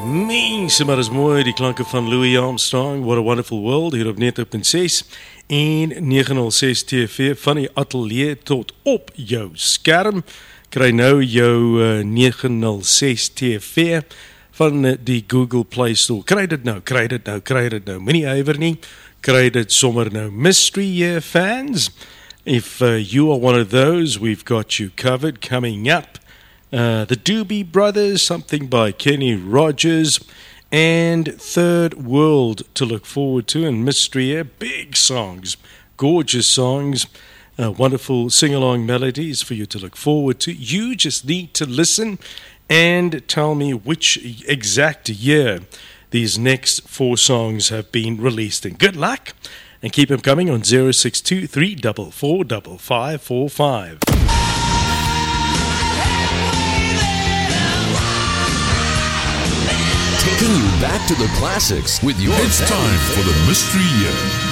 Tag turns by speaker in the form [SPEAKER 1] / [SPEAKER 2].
[SPEAKER 1] Mense, maar is mooi, die klanke van Louis Armstrong, What a Wonderful World, hier op 90.6 en 906 TV, van die atelier tot op jou skerm. Kry nou jou 906 TV van die Google Play Store. Kry dit nou, moenie huiwer nie, kry dit sommer nou. Mystery fans, if you are one of those, we've got you covered. Coming up, the Doobie Brothers, something by Kenny Rogers, and Third World to look forward to, and Mystery, big songs, gorgeous songs, wonderful sing-along melodies for you to look forward to. You just need to listen and tell me which exact year these next four songs have been released in. Good luck, and keep them coming on 062 344 5545.
[SPEAKER 2] Taking you back to the classics with your
[SPEAKER 3] It's time for the Mystery Year.